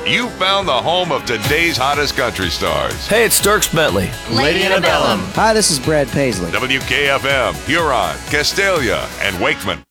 You found the home of today's hottest country stars. Hey, it's Dierks Bentley. Lady Antebellum. Hi, this is Brad Paisley. WKFM, Huron, Castalia, and Wakeman.